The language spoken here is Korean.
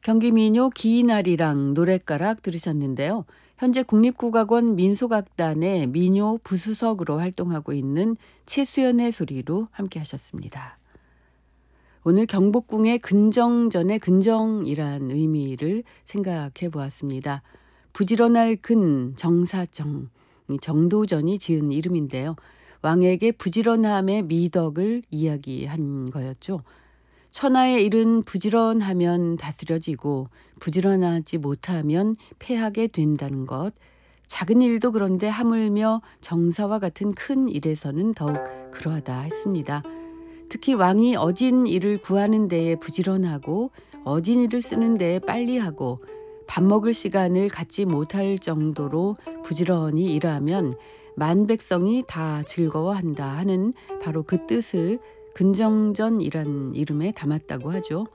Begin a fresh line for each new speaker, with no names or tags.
경기 민요 기이날이랑 노랫가락 들으셨는데요. 현재 국립국악원 민속악단의 민요 부수석으로 활동하고 있는 최수연의 소리로 함께 하셨습니다. 오늘 경복궁의 근정전의 근정이란 의미를 생각해 보았습니다. 부지런할 근, 정사정, 정도전이 지은 이름인데요. 왕에게 부지런함의 미덕을 이야기한 거였죠. 천하의 일은 부지런하면 다스려지고 부지런하지 못하면 패하게 된다는 것. 작은 일도 그런데 하물며 정사와 같은 큰 일에서는 더욱 그러하다 했습니다. 특히 왕이 어진 일을 구하는 데에 부지런하고 어진 일을 쓰는 데에 빨리 하고 밥 먹을 시간을 갖지 못할 정도로 부지런히 일하면 만백성이 다 즐거워한다 하는 바로 그 뜻을 근정전이란 이름에 담았다고 하죠.